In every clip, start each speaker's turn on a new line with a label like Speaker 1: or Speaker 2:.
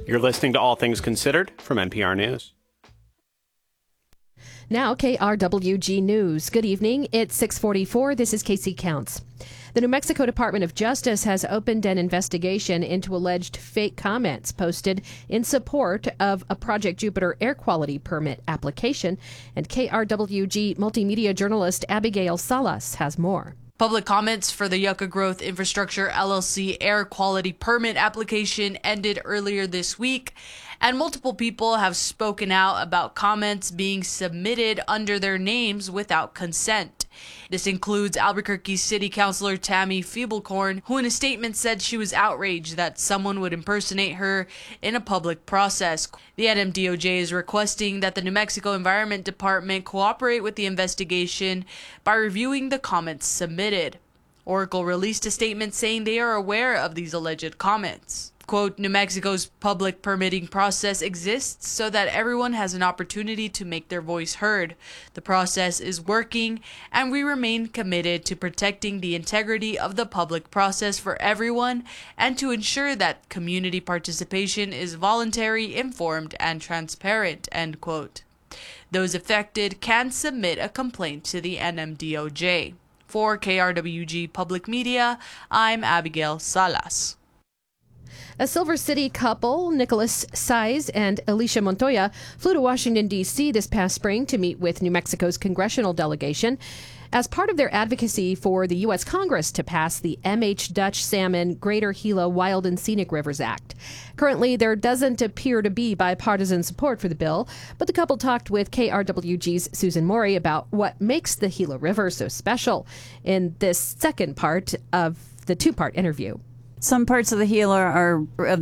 Speaker 1: You're listening to All Things Considered from NPR News.
Speaker 2: Now, KRWG News. Good evening. It's 6:44. This is Casey Counts. The New Mexico Department of Justice has opened an investigation into alleged fake comments posted in support of a Project Jupiter air quality permit application. And KRWG multimedia journalist Abigail Salas has more.
Speaker 3: Public comments for the Yucca Growth Infrastructure LLC air quality permit application ended earlier this week, and multiple people have spoken out about comments being submitted under their names without consent. This includes Albuquerque City Councilor Tammy Feeblecorn, who in a statement said she was outraged that someone would impersonate her in a public process. The NMDOJ is requesting that the New Mexico Environment Department cooperate with the investigation by reviewing the comments submitted. Oracle released a statement saying they are aware of these alleged comments. Quote, New Mexico's public permitting process exists so that everyone has an opportunity to make their voice heard. The process is working, and we remain committed to protecting the integrity of the public process for everyone and to ensure that community participation is voluntary, informed, and transparent, end quote. Those affected can submit a complaint to the NMDOJ. For KRWG Public Media, I'm Abigail Salas.
Speaker 2: A Silver City couple, Nicholas Size and Alicia Montoya, flew to Washington, D.C. this past spring to meet with New Mexico's congressional delegation as part of their advocacy for the U.S. Congress to pass the M.H. Dutch Salmon Greater Gila Wild and Scenic Rivers Act. Currently, there doesn't appear to be bipartisan support for the bill, but the couple talked with KRWG's Susan Morey about what makes the Gila River so special in this second part of the two-part interview.
Speaker 4: Some parts of the Gila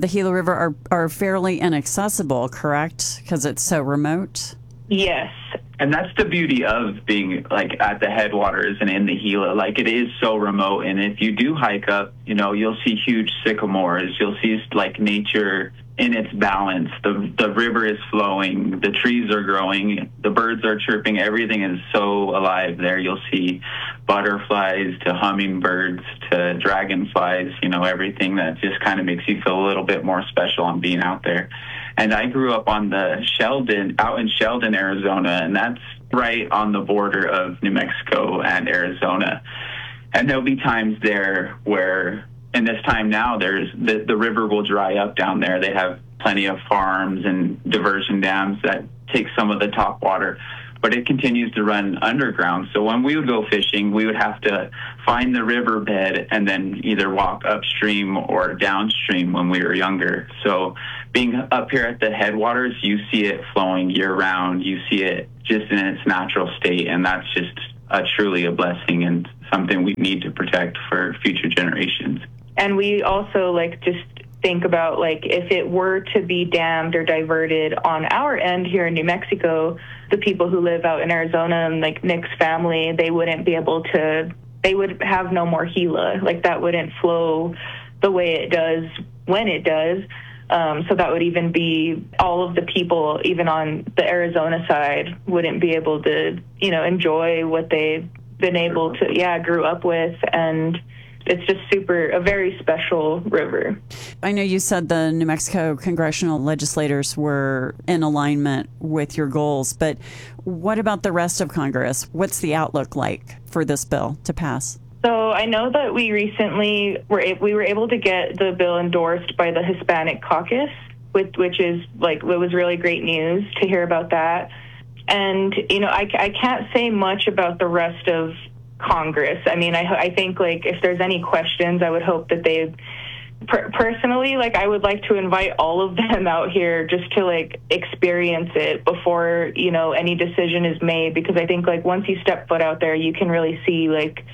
Speaker 4: River are fairly inaccessible, correct? Because it's so remote.
Speaker 5: Yes.
Speaker 6: And that's the beauty of being like at the headwaters and in the Gila. Like it is so remote. And if you do hike up, you'll see huge sycamores. You'll see like nature in its balance. The river is flowing. The trees are growing. The birds are chirping. Everything is so alive there. You'll see butterflies to hummingbirds to dragonflies, everything that just kind of makes you feel a little bit more special on being out there. And I grew up on out in Sheldon, Arizona, and that's right on the border of New Mexico and Arizona. And there'll be times there where, in this time now, the river will dry up down there. They have plenty of farms and diversion dams that take some of the top water, but it continues to run underground. So when we would go fishing, we would have to find the riverbed and then either walk upstream or downstream when we were younger. So being up here at the headwaters, you see it flowing year-round. You see it just in its natural state, and that's just truly a blessing and something we need to protect for future generations.
Speaker 5: And we also just think about if it were to be dammed or diverted on our end here in New Mexico, the people who live out in Arizona and Nick's family, they wouldn't be able to, they would have no more Gila. That wouldn't flow the way it does when it does. So that would even be all of the people, even on the Arizona side, wouldn't be able to, enjoy what they've been able to, grew up with. And it's just a very special river.
Speaker 4: I know you said the New Mexico congressional legislators were in alignment with your goals, but what about the rest of Congress? What's the outlook like for this bill to pass?
Speaker 5: So I know that we recently were able to get the bill endorsed by the Hispanic Caucus, which is it was really great news to hear about that. And, I can't say much about the rest of Congress. I mean, I think if there's any questions, I would hope that they personally, I would like to invite all of them out here just to experience it before, any decision is made, because I think once you step foot out there, you can really see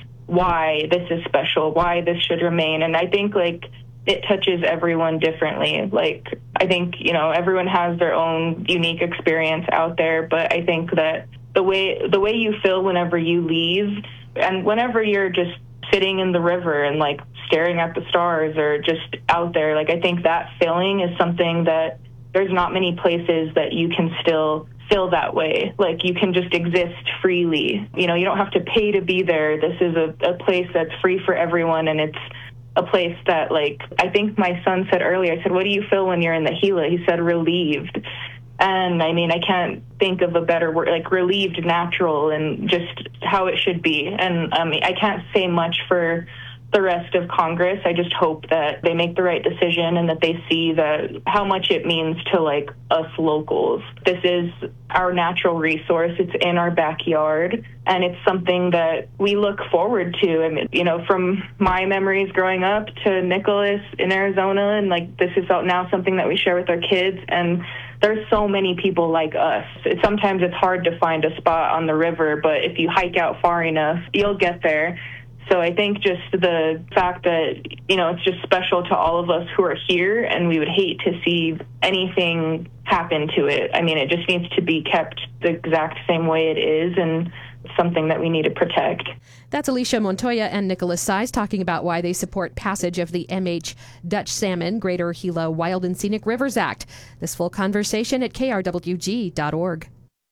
Speaker 5: why this is special, why this should remain. And I think it touches everyone differently. I think, everyone has their own unique experience out there, but I think that the way you feel whenever you leave and whenever you're just sitting in the river and staring at the stars or just out there, I think that feeling is something that there's not many places that you can still feel that way. You can just exist freely. You don't have to pay to be there. This is a place that's free for everyone, and a place that, like, I think my son said earlier, I said, what do you feel when you're in the Gila? He said, relieved. And I mean, I can't think of a better word, like relieved, natural, and just how it should be. And I can't say much for the rest of Congress. I just hope that they make the right decision and that they see that how much it means to, like, us locals. This is our natural resource. It's in our backyard, and it's something that we look forward to. I mean, you know, from my memories growing up to Nicholas in Arizona, and like this is now something that we share with our kids. And there's so many people like us. Sometimes it's hard to find a spot on the river, but if you hike out far enough, you'll get there. So I think just the fact that, you know, it's just special to all of us who are here, and we would hate to see anything happen to it. I mean, it just needs to be kept the exact same way it is, and something that we need to protect.
Speaker 2: That's Alicia Montoya and Nicholas Size talking about why they support passage of the MH Dutch Salmon Greater Gila Wild and Scenic Rivers Act. This full conversation at krwg.org.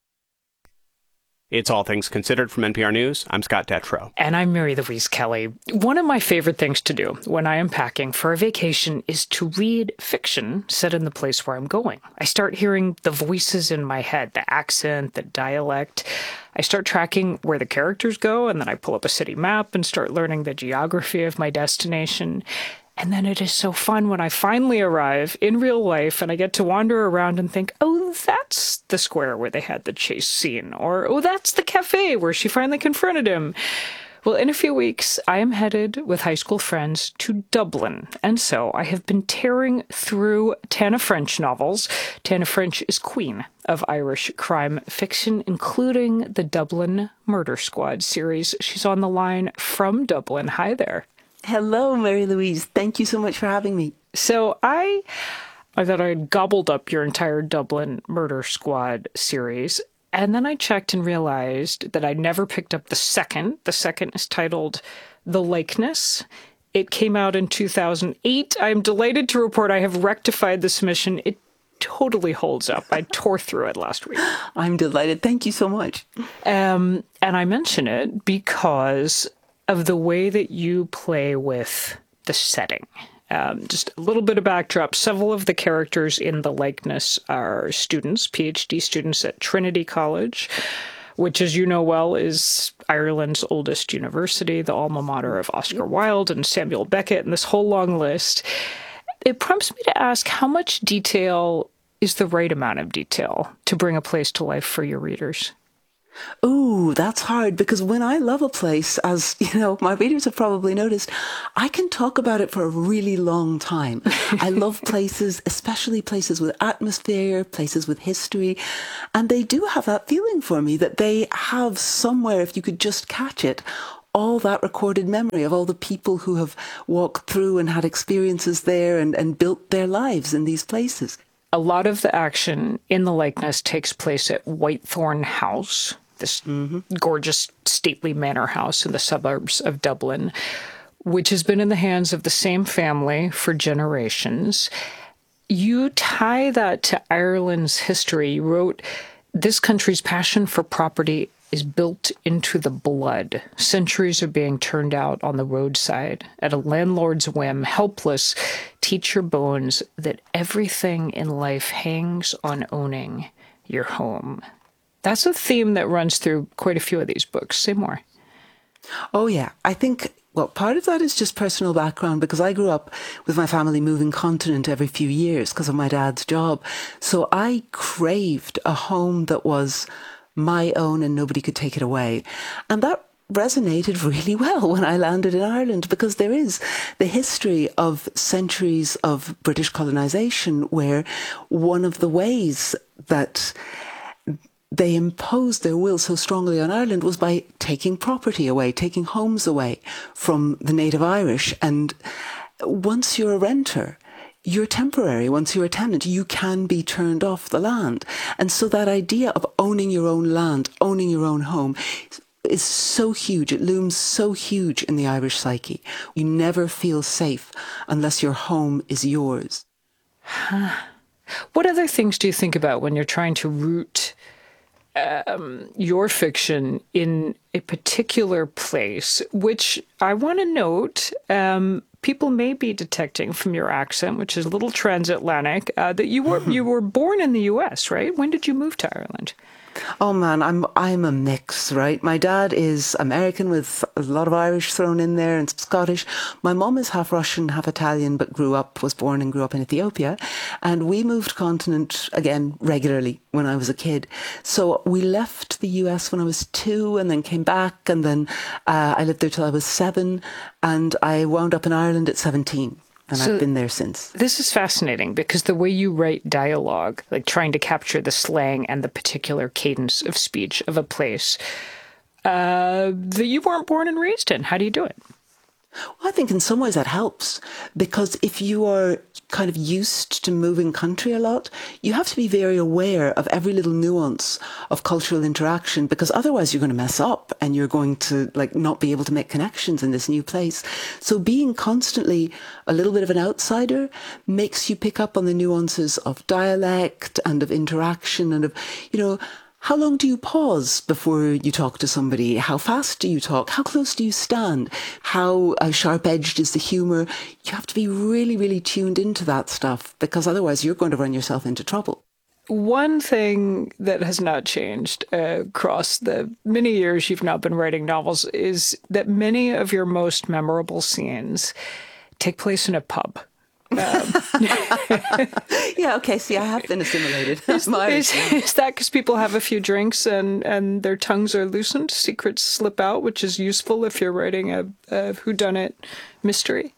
Speaker 1: It's All Things Considered from NPR News. I'm Scott Detrow.
Speaker 7: And I'm Mary Louise Kelly. One of my favorite things to do when I am packing for a vacation is to read fiction set in the place where I'm going. I start hearing the voices in my head, the accent, the dialect. I start tracking where the characters go, and then I pull up a city map and start learning the geography of my destination. And then it is so fun when I finally arrive in real life and I get to wander around and think, oh, that's the square where they had the chase scene. Or, oh, that's the cafe where she finally confronted him. Well, in a few weeks, I am headed with high school friends to Dublin. And so I have been tearing through Tana French novels. Tana French is queen of Irish crime fiction, including the Dublin Murder Squad series. She's on the line from Dublin. Hi there.
Speaker 8: Hello, Mary Louise. Thank you so much for having me.
Speaker 7: So I thought I'd gobbled up your entire Dublin Murder Squad series, and then I checked and realized that I'd never picked up the second. The second is titled The Likeness. It came out in 2008. I'm delighted to report I have rectified the submission. It totally holds up. I tore through it last week.
Speaker 8: I'm delighted. Thank you so much.
Speaker 7: And I mention it because of the way that you play with the setting. Just a little bit of backdrop. Several of the characters in The Likeness are students, PhD students at Trinity College, which, as you know well, is Ireland's oldest university, the alma mater of Oscar Wilde and Samuel Beckett, and this whole long list. It prompts me to ask, how much detail is the right amount of detail to bring a place to life for your readers?
Speaker 8: Ooh, that's hard, because when I love a place, as you know, my readers have probably noticed, I can talk about it for a really long time. I love places, especially places with atmosphere, places with history, and they do have that feeling for me that they have somewhere, if you could just catch it, all that recorded memory of all the people who have walked through and had experiences there and built their lives in these places.
Speaker 7: A lot of the action in The Likeness takes place at Whitethorn House, this gorgeous, stately manor house in the suburbs of Dublin, which has been in the hands of the same family for generations. You tie that to Ireland's history. You wrote, this country's passion for property is built into the blood. Centuries are being turned out on the roadside at a landlord's whim, helpless. Teach your bones that everything in life hangs on owning your home. That's a theme that runs through quite a few of these books. Say more.
Speaker 8: Oh, yeah. I think, well, part of that is just personal background, because I grew up with my family moving continent every few years because of my dad's job. So I craved a home that was my own and nobody could take it away. And that resonated really well when I landed in Ireland, because there is the history of centuries of British colonization, where one of the ways that they imposed their will so strongly on Ireland was by taking property away, taking homes away from the native Irish. And once you're a renter, you're temporary. Once you're a tenant, you can be turned off the land. And so that idea of owning your own land, owning your own home, is so huge. It looms so huge in the Irish psyche. You never feel safe unless your home is yours.
Speaker 7: What other things do you think about when you're trying to root your fiction in a particular place, which I want to note, people may be detecting from your accent, which is a little transatlantic, that you were born in the U.S., right? When did you move to Ireland?
Speaker 8: Oh man, I'm a mix, right? My dad is American with a lot of Irish thrown in there and Scottish. My mom is half Russian, half Italian, but was born and grew up in Ethiopia. And we moved continent again regularly when I was a kid. So we left the US when I was 2 and then came back. And then I lived there till I was 7. And I wound up in Ireland at 17. And I've been there since.
Speaker 7: This is fascinating because the way you write dialogue, like trying to capture the slang and the particular cadence of speech of a place that you weren't born and raised in. How do you do it?
Speaker 8: Well, I think in some ways that helps, because if you are kind of used to moving country a lot, you have to be very aware of every little nuance of cultural interaction, because otherwise you're going to mess up and you're going to not be able to make connections in this new place. So being constantly a little bit of an outsider makes you pick up on the nuances of dialect and of interaction and of, how long do you pause before you talk to somebody? How fast do you talk? How close do you stand? How sharp-edged is the humour? You have to be really, really tuned into that stuff, because otherwise you're going to run yourself into trouble.
Speaker 7: One thing that has not changed across the many years you've now been writing novels is that many of your most memorable scenes take place in a pub.
Speaker 8: Yeah, okay, see, I have been assimilated.
Speaker 7: Is that because people have a few drinks and their tongues are loosened, secrets slip out, which is useful if you're writing a whodunit mystery?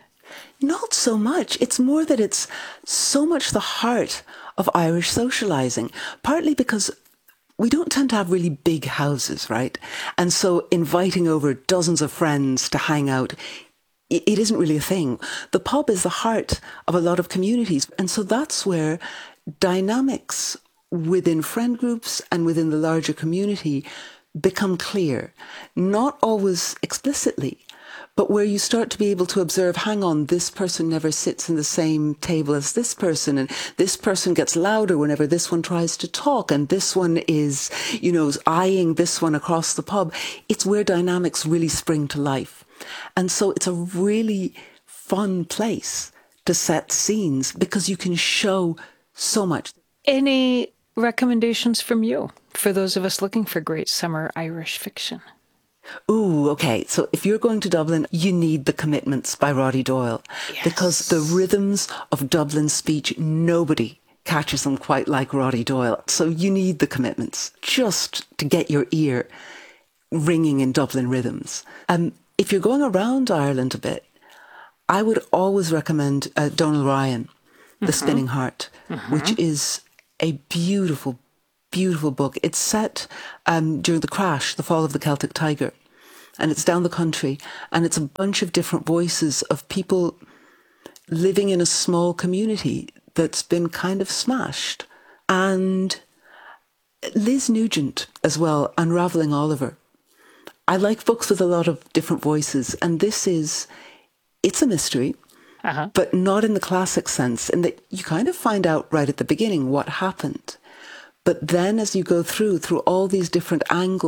Speaker 8: Not so much. It's more that it's so much the heart of Irish socialising, partly because we don't tend to have really big houses, right? And so inviting over dozens of friends to hang out, it isn't really a thing. The pub is the heart of a lot of communities. And so that's where dynamics within friend groups and within the larger community become clear. Not always explicitly, but where you start to be able to observe, hang on, this person never sits in the same table as this person, and this person gets louder whenever this one tries to talk, and this one is, eyeing this one across the pub. It's where dynamics really spring to life. And so it's a really fun place to set scenes because you can show so much.
Speaker 7: Any recommendations from you for those of us looking for great summer Irish fiction?
Speaker 8: Ooh, okay. So if you're going to Dublin, you need The Commitments by Roddy Doyle. Yes. Because the rhythms of Dublin speech, nobody catches them quite like Roddy Doyle. So you need The Commitments just to get your ear ringing in Dublin rhythms. If you're going around Ireland a bit, I would always recommend Donal Ryan, The Spinning Heart, which is a beautiful, beautiful book. It's set during the crash, the fall of the Celtic Tiger, and it's down the country, and it's a bunch of different voices of people living in a small community that's been kind of smashed. And Liz Nugent as well, Unravelling Oliver. I like books with a lot of different voices, and it's a mystery, but not in the classic sense, in that you kind of find out right at the beginning what happened. But then as you go through all these different angles,